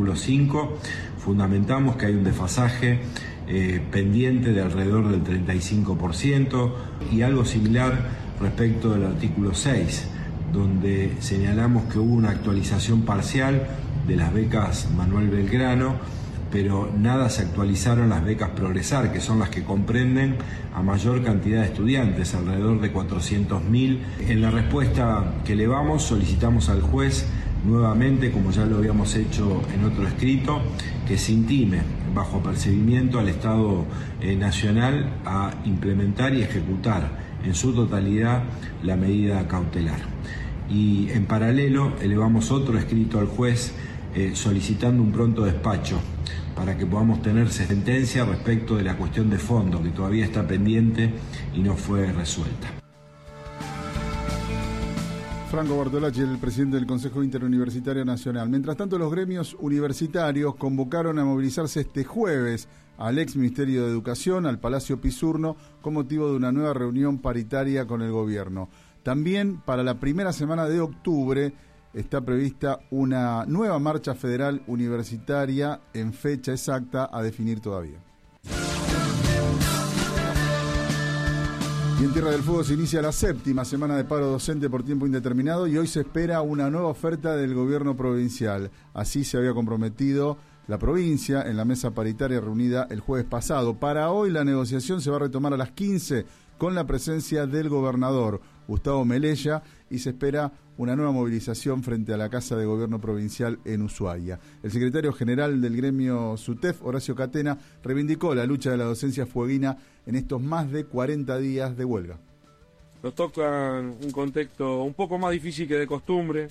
artículo 5, fundamentamos que hay un desfasaje pendiente de alrededor del 35% y algo similar respecto del artículo 6, donde señalamos que hubo una actualización parcial de las becas Manuel Belgrano, pero nada se actualizaron las becas Progresar, que son las que comprenden a mayor cantidad de estudiantes, alrededor de 400.000. En la respuesta que elevamos solicitamos al juez nuevamente, como ya lo habíamos hecho en otro escrito, que se intime bajo apercibimiento al Estado Nacional a implementar y ejecutar en su totalidad la medida cautelar. Y en paralelo elevamos otro escrito al juez solicitando un pronto despacho para que podamos tener sentencia respecto de la cuestión de fondo que todavía está pendiente y no fue resuelta. Franco Bartolacci, el presidente del Consejo Interuniversitario Nacional. Mientras tanto, los gremios universitarios convocaron a movilizarse este jueves al ex Ministerio de Educación, al Palacio Pisurno, con motivo de una nueva reunión paritaria con el gobierno. También para la primera semana de octubre está prevista una nueva marcha federal universitaria en fecha exacta a definir todavía. Y en Tierra del Fuego se inicia la 7ª semana de paro docente por tiempo indeterminado y hoy se espera una nueva oferta del gobierno provincial. Así se había comprometido la provincia en la mesa paritaria reunida el jueves pasado. Para hoy la negociación se va a retomar a las 15 con la presencia del gobernador Gustavo Melella y se espera una nueva movilización frente a la Casa de Gobierno Provincial en Ushuaia. El secretario general del gremio SUTEF, Horacio Catena, reivindicó la lucha de la docencia fueguina en estos más de 40 días de huelga. Nos toca un contexto un poco más difícil que de costumbre,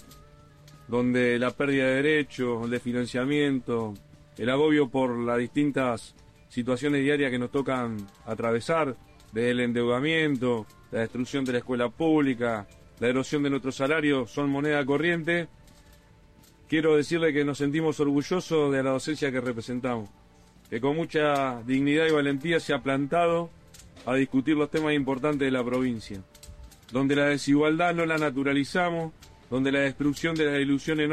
donde la pérdida de derechos, el desfinanciamiento, el agobio por las distintas situaciones diarias que nos tocan atravesar, desde el endeudamiento, la destrucción de la escuela pública, la erosión de nuestros salarios, son moneda corriente. Quiero decirle que nos sentimos orgullosos de la docencia que representamos, que con mucha dignidad y valentía se ha plantado a discutir los temas importantes de la provincia, donde la desigualdad no la naturalizamos, donde la destrucción de las ilusiones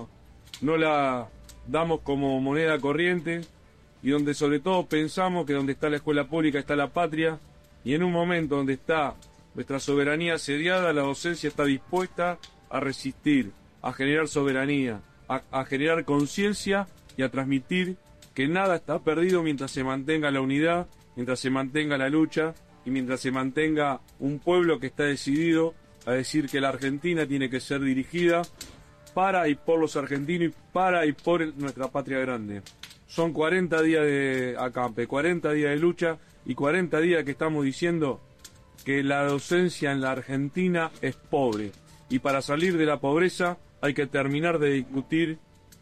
no la damos como moneda corriente y donde sobre todo pensamos que donde está la escuela pública está la patria, y en un momento donde está nuestra soberanía asediada, la docencia está dispuesta a resistir, a generar soberanía, a generar conciencia y a transmitir que nada está perdido mientras se mantenga la unidad, mientras se mantenga la lucha y mientras se mantenga un pueblo que está decidido a decir que la Argentina tiene que ser dirigida para y por los argentinos y para y por nuestra patria grande. Son 40 días de acampe, 40 días de lucha y 40 días que estamos diciendo que la docencia en la Argentina es pobre. Y para salir de la pobreza hay que terminar de discutir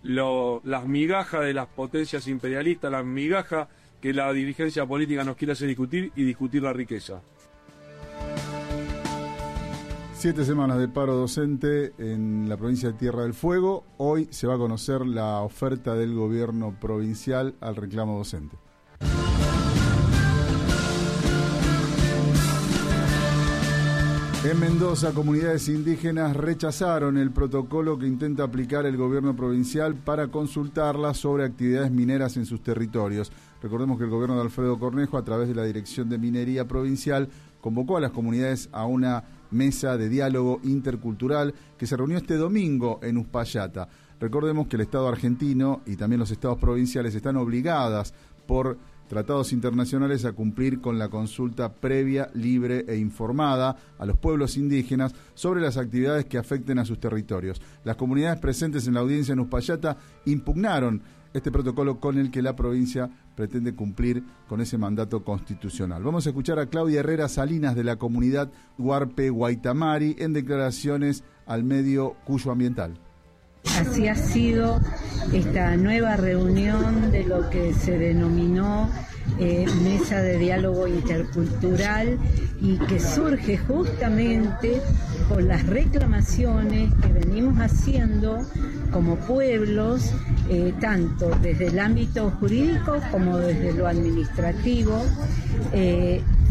las migajas de las potencias imperialistas, las migajas que la dirigencia política nos quiere hacer discutir y discutir la riqueza. 7 semanas de paro docente en la provincia de Tierra del Fuego. Hoy se va a conocer la oferta del gobierno provincial al reclamo docente. En Mendoza, comunidades indígenas rechazaron el protocolo que intenta aplicar el gobierno provincial para consultarlas sobre actividades mineras en sus territorios. Recordemos que el gobierno de Alfredo Cornejo, a través de la Dirección de Minería Provincial, convocó a las comunidades a una mesa de diálogo intercultural que se reunió este domingo en Uspallata. Recordemos que el Estado argentino y también los estados provinciales están obligadas por tratados internacionales a cumplir con la consulta previa, libre e informada a los pueblos indígenas sobre las actividades que afecten a sus territorios. Las comunidades presentes en la audiencia en Uspallata impugnaron este protocolo con el que la provincia pretende cumplir con ese mandato constitucional. Vamos a escuchar a Claudia Herrera Salinas de la comunidad Huarpe Guaitamari en declaraciones al medio Cuyo Ambiental. Así ha sido esta nueva reunión de lo que se denominó Mesa de Diálogo Intercultural y que surge justamente por las reclamaciones que venimos haciendo como pueblos, tanto desde el ámbito jurídico como desde lo administrativo.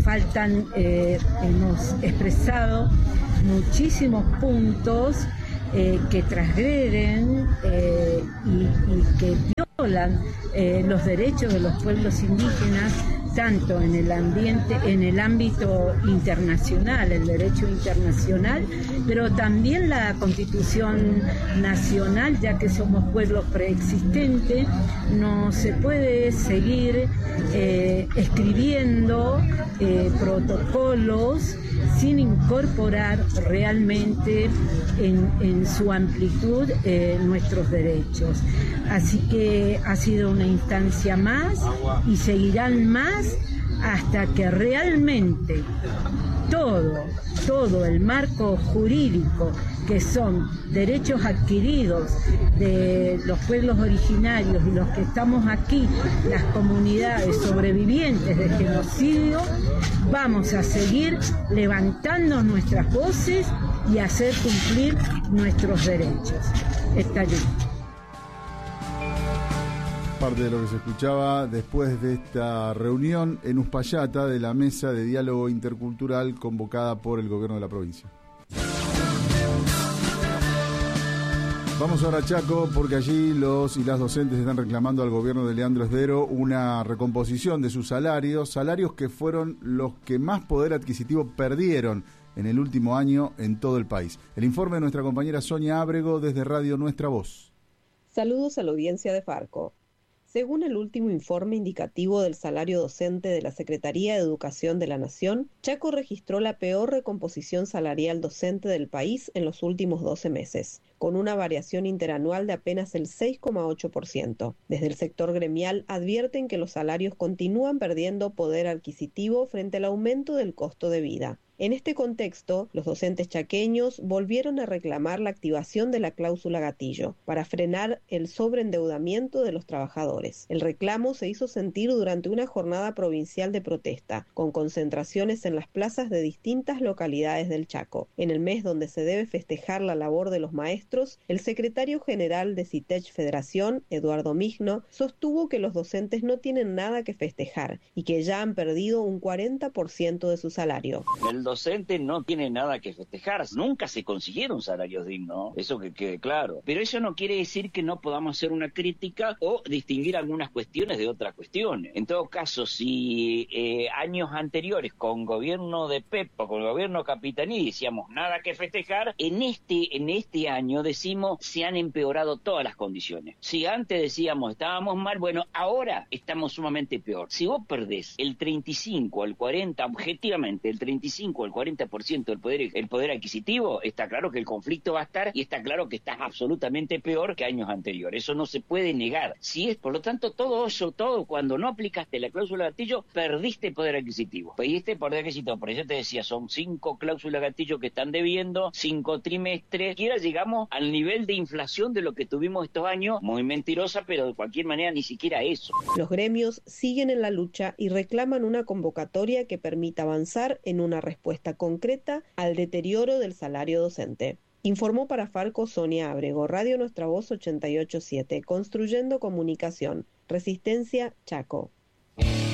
Hemos expresado muchísimos puntos que transgreden y que violan los derechos de los pueblos indígenas, tanto en el ámbito internacional, el derecho internacional, pero también la Constitución nacional, ya que somos pueblos preexistentes. No se puede seguir escribiendo protocolos sin incorporar realmente en su amplitud nuestros derechos. Así que ha sido una instancia más y seguirán más hasta que realmente todo el marco jurídico, que son derechos adquiridos de los pueblos originarios y los que estamos aquí, las comunidades sobrevivientes de genocidio, vamos a seguir levantando nuestras voces y hacer cumplir nuestros derechos. Está allí. Parte de lo que se escuchaba después de esta reunión en Uspallata de la Mesa de Diálogo Intercultural convocada por el gobierno de la provincia. Vamos ahora a Chaco, porque allí los y las docentes están reclamando al gobierno de Leandro Esdero una recomposición de sus salarios que fueron los que más poder adquisitivo perdieron en el último año en todo el país. El informe de nuestra compañera Sonia Ábrego desde Radio Nuestra Voz. Saludos a la audiencia de Farco. Según el último informe indicativo del salario docente de la Secretaría de Educación de la Nación, Chaco registró la peor recomposición salarial docente del país en los últimos 12 meses, con una variación interanual de apenas el 6,8%. Desde el sector gremial advierten que los salarios continúan perdiendo poder adquisitivo frente al aumento del costo de vida. En este contexto, los docentes chaqueños volvieron a reclamar la activación de la cláusula gatillo para frenar el sobreendeudamiento de los trabajadores. El reclamo se hizo sentir durante una jornada provincial de protesta, con concentraciones en las plazas de distintas localidades del Chaco. En el mes donde se debe festejar la labor de los maestros, el secretario general de CITECH Federación, Eduardo Migno, sostuvo que los docentes no tienen nada que festejar y que ya han perdido un 40% de su salario. El docente no tiene nada que festejar, nunca se consiguieron salarios dignos, eso que quede claro. Pero eso no quiere decir que no podamos hacer una crítica o distinguir algunas cuestiones de otras cuestiones. En todo caso, si años anteriores con gobierno de Pepo, con el gobierno Capitaní decíamos nada que festejar, en este año decimos se han empeorado todas las condiciones. Si antes decíamos estábamos mal, bueno, ahora estamos sumamente peor. Si vos perdés el 35 al 40, objetivamente el 35 al 40% del poder adquisitivo, está claro que el conflicto va a estar y está claro que estás absolutamente peor que años anteriores. Eso no se puede negar. Si es, por lo tanto, todo cuando no aplicaste la cláusula gatillo, perdiste poder adquisitivo. Perdiste poder adquisitivo. Por eso te decía, son 5 cláusulas gatillo que están debiendo, 5 trimestres. Quiera llegamos al nivel de inflación de lo que tuvimos estos años, muy mentirosa, pero de cualquier manera ni siquiera eso. Los gremios siguen en la lucha y reclaman una convocatoria que permita avanzar en una respuesta concreta al deterioro del salario docente. Informó para Farco Sonia Ábrego, Radio Nuestra Voz 88.7, Construyendo Comunicación, Resistencia, Chaco.